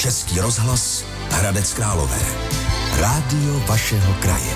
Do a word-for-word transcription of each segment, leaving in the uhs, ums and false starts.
Český rozhlas Hradec Králové. Rádio vašeho kraje.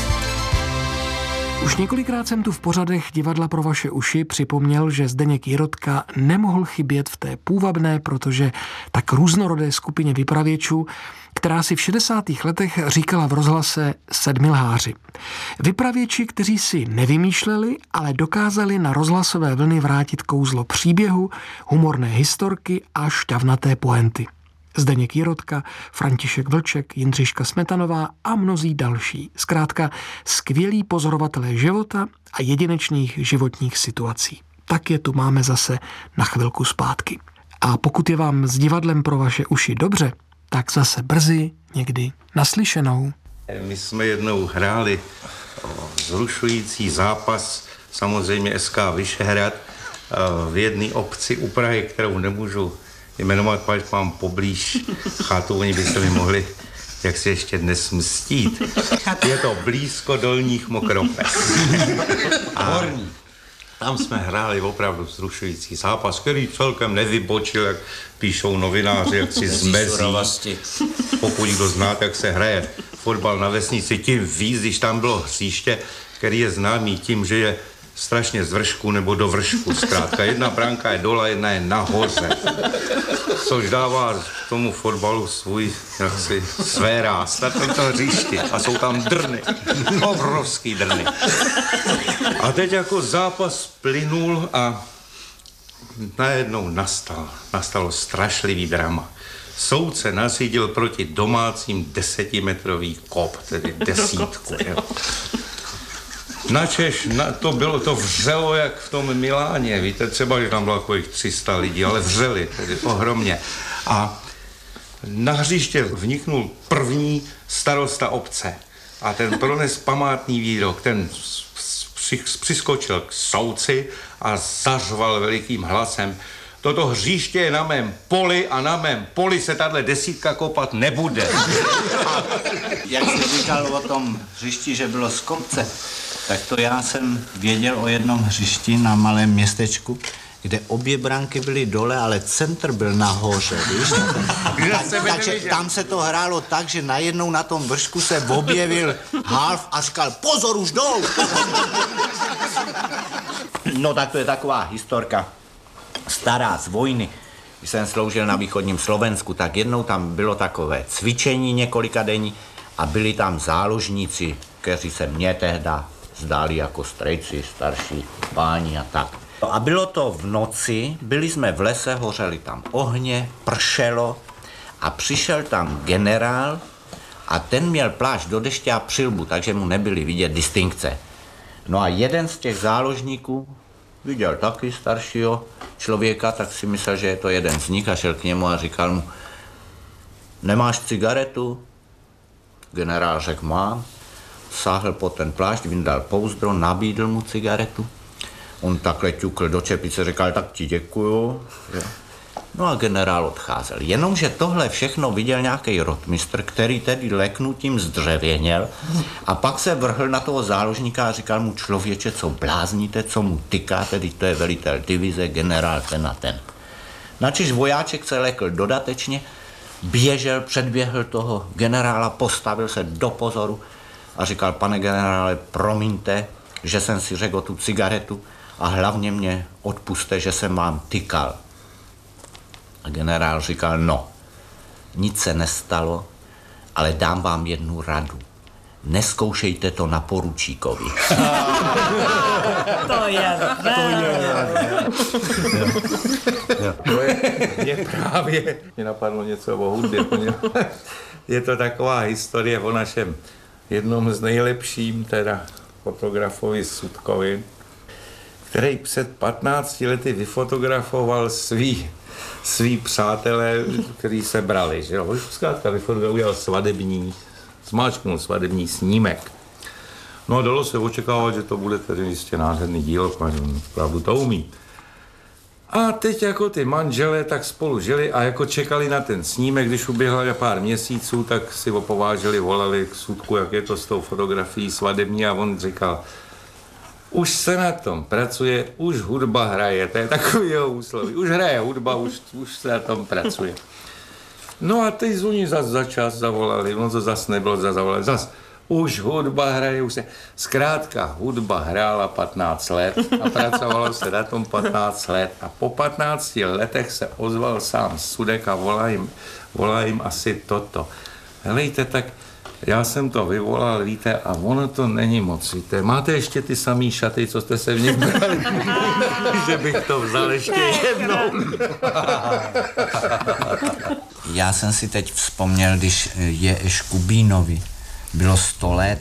Už několikrát jsem tu v pořadech Divadla pro vaše uši připomněl, že Zdeněk Jirotka nemohl chybět v té půvabné, protože tak různorodé skupině vypravěčů, která si v šedesátých letech říkala v rozhlase Sedmilháři. Vypravěči, kteří si nevymýšleli, ale dokázali na rozhlasové vlny vrátit kouzlo příběhu, humorné historky a šťavnaté poenty. Zdeněk Jirotka, František Vlček, Jindřiška Smetanová a mnozí další. Zkrátka skvělí pozorovatelé života a jedinečných životních situací. Tak je tu máme zase na chvilku zpátky. A pokud je vám s divadlem pro vaše uši dobře, tak zase brzy někdy naslyšenou. My jsme jednou hráli zrušující zápas, samozřejmě S K Vyšehrad, v jedné obci u Prahy, kterou nemůžu jmenovat, pač mám poblíž chatu, oni by se mi mohli jak si ještě dnes mstít. Je to blízko Dolních Mokropes. A tam jsme hráli opravdu vzrušující zápas, který celkem nevybočil, jak píšou novináři, jak si zmezí. Pokud kdo zná, jak se hraje fotbal na vesnici, tím víc, když tam bylo hřiště, který je známý tím, že je strašně z vršku nebo do vršku. Zkrátka, jedna bránka je dole, jedna je nahoře. Což dává tomu fotbalu svůj, jaksi, své ráz na tomto hřišti. A jsou tam drny. Obrovský drny. A teď jako zápas plynul a najednou nastal, nastalo strašlivý drama. Soudce nařídil proti domácím desetimetrový kop, tedy desítku. Jo. Načež na, to bylo, to vřelo jak v tom Miláně, víte, třeba, že tam bylo takových tři sta lidí, ale vřeli, tedy ohromně. A na hřiště vniknul první starosta obce a ten prones památný výrok, ten při, přiskočil k soudci a zařval velikým hlasem: toto hřiště je na mém poli a na mém poli se tahle desítka kopat nebude. A jak jsi říkal o tom hřišti, že bylo z kopce, tak to já jsem věděl o jednom hřišti na malém městečku, kde obě branky byly dole, ale centr byl nahoře, víš? Tak, takže tam se to hrálo tak, že najednou na tom vršku se objevil Half a říkal: pozor, už jdou! No tak to je taková historka stará z vojny. Když jsem sloužil na východním Slovensku, tak jednou tam bylo takové cvičení několika denní a byli tam záložníci, kteří se mě tehda zdáli jako strejci, starší páni a tak. A bylo to v noci, byli jsme v lese, hořeli tam ohně, pršelo a přišel tam generál a ten měl plášť do deště a přilbu, takže mu nebyly vidět distinkce. No a jeden z těch záložníků viděl taky staršího člověka, tak si myslel, že je to jeden z nich a šel k němu a říkal mu: nemáš cigaretu? Generál řekl: mám. Sáhl po ten plášť, vyndal pouzdro, nabídl mu cigaretu. On takhle ťukl do čepice, říkal: tak ti děkuju. No a generál odcházel. Jenomže tohle všechno viděl nějaký rotmistr, který tedy leknutím zdřevěněl a pak se vrhl na toho záložníka a říkal mu: člověče, co blázníte, co mu tyká, tedy to je velitel divize, generál ten a ten. Načež vojáček se lekl dodatečně, běžel, předběhl toho generála, postavil se do pozoru a říkal: pane generále, promiňte, že jsem si řekl o tu cigaretu a hlavně mě odpuste, že jsem vám tykal. A generál říkal: no, nic se nestalo, ale dám vám jednu radu. Neskoušejte to na poručíkovi. To je To je, mě právě mě napadlo něco o hudbě. Je to taková historie o našem jednom z nejlepším teda fotografovi Sudkovi, který před patnácti lety vyfotografoval svý, svý přátelé, který se brali, že jo. Zkrátka vyfotografoval, udělal svadební, zmáčknul svadební snímek. No a dalo se očekávat, že to bude tedy jistě nádherný dílo, protože on opravdu to umí. A teď jako ty manželé tak spolu žili a jako čekali na ten snímek, když uběhla na pár měsíců, tak si opováželi, volali k Sudku, jak je to s tou fotografií svadební, a on říkal: už se na tom pracuje, už hudba hraje, to je takový jeho úsloví. Už hraje hudba, už, už se na tom pracuje. No a teď zvoní zas za čas zavolali, no to zas nebylo, zas zavolali, zas už hudba hraje, už se, zkrátka hudba hrála patnáct let a pracovalo se na tom patnáct let a po patnácti letech se ozval sám Sudek a volá jim, volá jim asi toto. Helejte, tak já jsem to vyvolal, víte, a ono to není moc, víte. Máte ještě ty samý šaty, co jste se v nich brali? Že bych to vzal ještě jednou. Já jsem si teď vzpomněl, když je Škubínovi bylo sto let,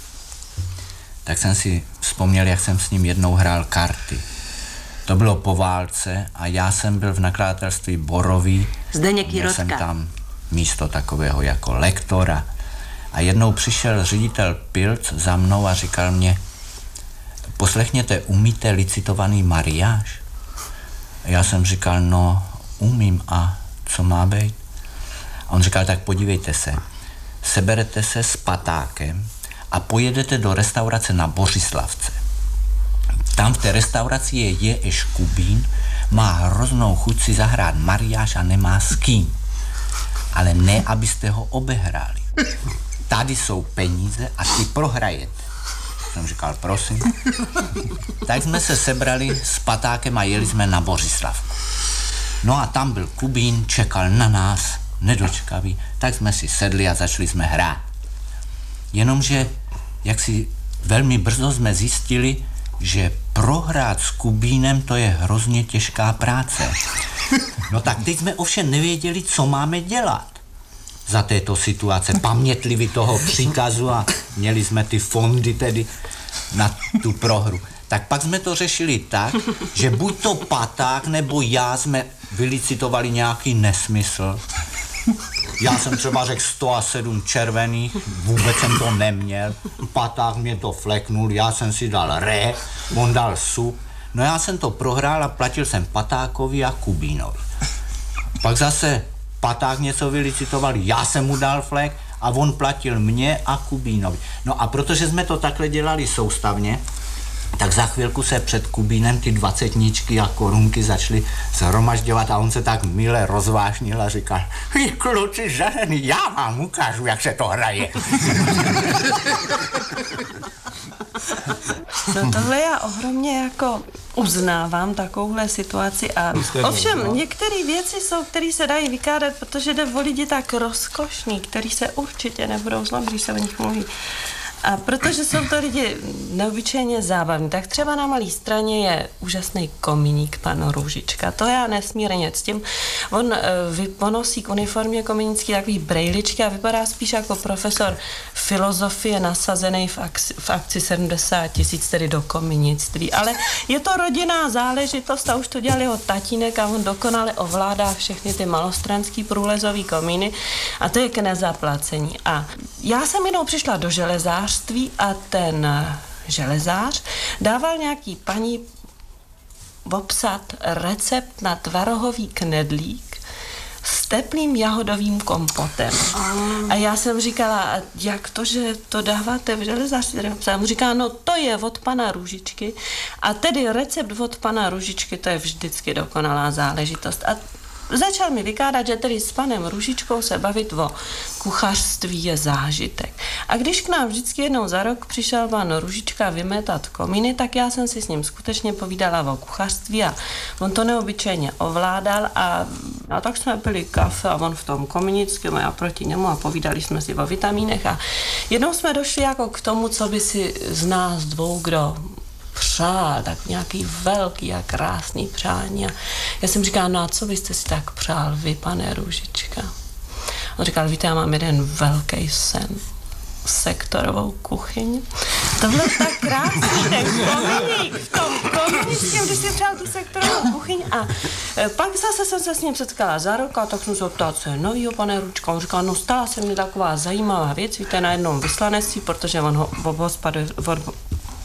tak jsem si vzpomněl, jak jsem s ním jednou hrál karty. To bylo po válce a já jsem byl v nakladatelství Borový. Zdeněk Měl Jirotka. jsem tam místo takového jako lektora. A jednou přišel ředitel Pilc za mnou a říkal mě, poslechněte, umíte licitovaný mariáš? A já jsem říkal, no umím, a co má být? A on říkal, tak podívejte se, seberete se s patákem a pojedete do restaurace na Bořislavce. Tam v té restauraci je J. Škubín, má hroznou chuť si zahrát mariáš a nemá s kým. Ale ne, abyste ho obehráli. Tady jsou peníze a ty prohrajete. Jsem říkal, prosím. Tak jsme se sebrali s patákem a jeli jsme na Bořislavku. No a tam byl Kubín, čekal na nás, nedočkavý, tak jsme si sedli a začali jsme hrát. Jenomže, jak si velmi brzo jsme zjistili, že prohrát s Kubínem to je hrozně těžká práce. No tak teď jsme ovšem nevěděli, co máme dělat za této situace, pamětliví toho příkazu, a měli jsme ty fondy tedy na tu prohru. Tak pak jsme to řešili tak, že buď to paták nebo já jsme vylicitovali nějaký nesmysl. Já jsem třeba řekl sto sedm červených, vůbec jsem to neměl, paták mě to fleknul, já jsem si dal re, on dal sup, no já jsem to prohrál a platil jsem patákovi a Kubínovi. Pak zase paták něco vylicitoval, já jsem mu dal flek a on platil mě a Kubínovi. No a protože jsme to takhle dělali soustavně, tak za chvilku se před Kubínem ty dvacetničky a korunky začaly zhromažďovat a on se tak mile rozvášnil a říkal, vy kluci žarený, já vám ukážu, jak se to hraje. No tohle já ohromně jako uznávám takovouhle situaci a ovšem některé věci jsou, které se dají vykládat, protože jde o lidi tak rozkošný, který se určitě nebudou zlobit, když se o nich mluví. A protože jsou to lidi neobyčejně zábavní, tak třeba na Malé Straně je úžasný komíník pan Růžička. To já nesmírně ctím. On vy, ponosí k uniformě komínický takový brejličky a vypadá spíš jako profesor filozofie nasazený v akci, v akci sedmdesát tisíc, tedy do komínictví. Ale je to rodinná záležitost a už to dělal jeho tatínek a on dokonale ovládá všechny ty malostranský průlezový komíny a to je k nezaplacení. A já jsem jednou přišla do železář a ten železář dával nějaký paní obsat recept na tvarohový knedlík s teplým jahodovým kompotem. A já jsem říkala, jak to, že to dáváte v železářství? A mu říká, no to je od pana Růžičky a tedy recept od pana Růžičky, to je vždycky dokonalá záležitost. A začal mi vykládat, že tedy s panem Růžičkou se bavit o kuchařství je zážitek. A když k nám vždycky jednou za rok přišel pan Růžička vymetat komíny, tak já jsem si s ním skutečně povídala o kuchařství a on to neobyčejně ovládal a, a tak jsme pili kafe a on v tom komínickém a já proti němu a povídali jsme si o vitamínech a jednou jsme došli jako k tomu, co by si z nás dvou, kdo přál, tak nějaký velký a krásný přání. A já jsem říkala, no a co byste si tak přál vy, pane Růžička? On říkal, víte, já mám jeden velký sen. Sektorovou kuchyň. Tohle je tak krásný, ten komíník v tom komunickém, když si přál tu sektorovou kuchyň a e, pak zase jsem se s ním setkala za rok a tak jsem se optala, co je novýho, pane Růžička. On říkal, no stala se mi taková zajímavá věc, víte, na jednom vyslanectví, protože on ho v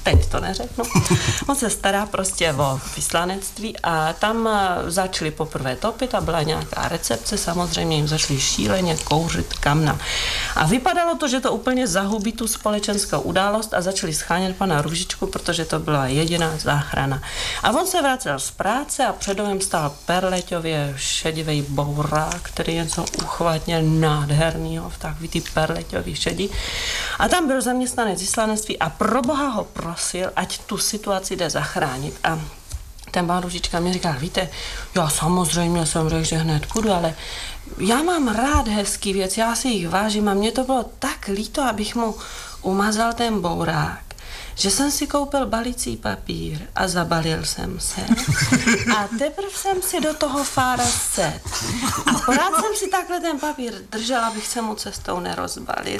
teď to neřeknu. On se stará prostě o vyslanectví a tam začali poprvé topit a byla nějaká recepce, samozřejmě jim začali šíleně kouřit kamna. A vypadalo to, že to úplně zahubí tu společenskou událost a začali schánět pana Růžičku, protože to byla jediná záchrana. A on se vracel z práce a předovým stál perleťově šedivý bourák, který něco uchvatně nádhernýho v takový ty perleťový šedi. A tam byl zaměstnanec vyslanectví a pro boha ho prosil, ať tu situaci jde zachránit. A ten pán Růžička mi říkal, víte, já samozřejmě jsem řekl, že hned půjdu, ale já mám rád hezký věc, já si jich vážím a mně to bylo tak líto, abych mu umazal ten bourák, že jsem si koupil balicí papír a zabalil jsem se. A teprve jsem si do toho fára set. A pořád jsem si takhle ten papír držel, abych se mu cestou nerozbalil.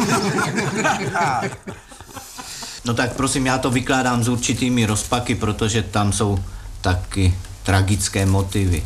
No tak prosím, já to vykládám s určitými rozpaky, protože tam jsou taky tragické motivy.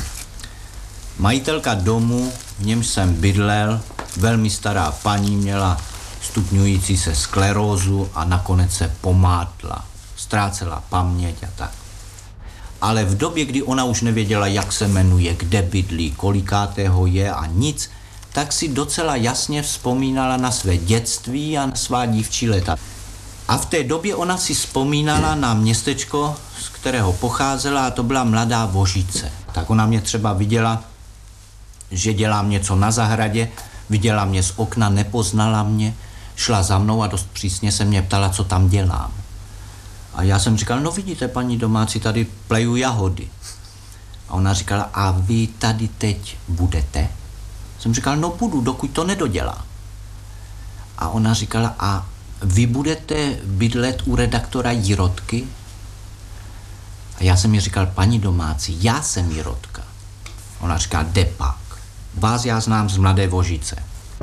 Majitelka domu, v němž jsem bydlel, velmi stará paní, měla stupňující se sklerózu a nakonec se pomátla. Ztrácela paměť a tak. Ale v době, kdy ona už nevěděla, jak se jmenuje, kde bydlí, kolikátého je a nic, tak si docela jasně vzpomínala na své dětství a na svá dívčí léta. A v té době ona si vzpomínala na městečko, z kterého pocházela, a to byla Mladá Vožice. Tak ona mě třeba viděla, že dělám něco na zahradě, viděla mě z okna, nepoznala mě, šla za mnou a dost přísně se mě ptala, co tam dělám. A já jsem říkal, no vidíte, paní domácí, tady pleju jahody. A ona říkala, a vy tady teď budete? Jsem říkal, no budu, dokud to nedodělá. A ona říkala, a vy budete bydlet u redaktora Jirotky? A já jsem jí říkal, paní domácí, já jsem Jirotka. Ona říká, depak. Vás já znám z Mladé Vožice.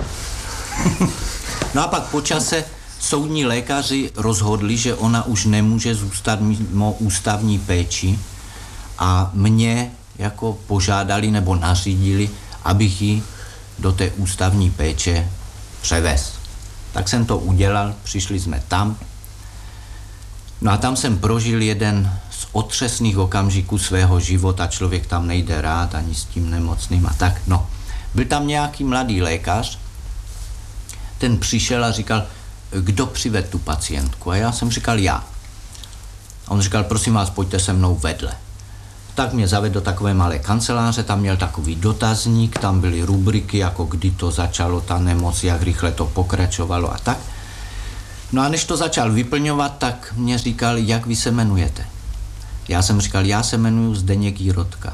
No a pak po čase soudní lékaři rozhodli, že ona už nemůže zůstat mimo ústavní péči a mě jako požádali nebo nařídili, abych ji do té ústavní péče převez. Tak jsem to udělal, přišli jsme tam. No a tam jsem prožil jeden z otřesných okamžiků svého života, člověk tam nejde rád ani s tím nemocným a tak. No, byl tam nějaký mladý lékař, ten přišel a říkal, kdo přived tu pacientku? A já jsem říkal, já. A on říkal, prosím vás, pojďte se mnou vedle. Tak mě zavedl do takové malé kanceláře, tam měl takový dotazník, tam byly rubriky, jako kdy to začalo, ta nemoc, jak rychle to pokračovalo a tak. No a než to začal vyplňovat, tak mě říkal, jak vy se jmenujete. Já jsem říkal, já se jmenuji Zdeněk Jirotka.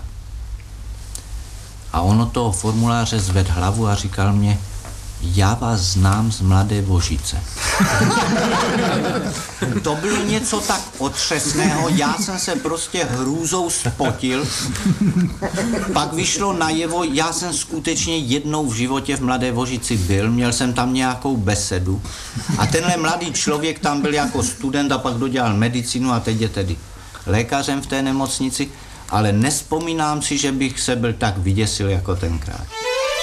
A on od toho formuláře zvedl hlavu a říkal mě, já vás znám z Mladé Vožice. To bylo něco tak otřesného, já jsem se prostě hrůzou spotil. Pak vyšlo najevo, já jsem skutečně jednou v životě v Mladé Vožici byl, měl jsem tam nějakou besedu a tenhle mladý člověk tam byl jako student a pak dodělal medicínu a teď je tedy lékařem v té nemocnici, ale nespomínám si, že bych se byl tak vyděsil jako tenkrát.